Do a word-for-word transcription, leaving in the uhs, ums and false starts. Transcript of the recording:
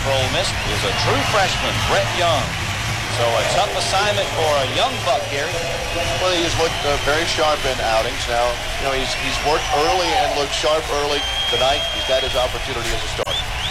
for Ole Miss is a true freshman, Brett Young. So a tough assignment for a young buck, Gary. Well, he's looked uh, very sharp in outings. Now, you know, he's he's worked early and looked sharp early tonight. He's got his opportunity as a starter.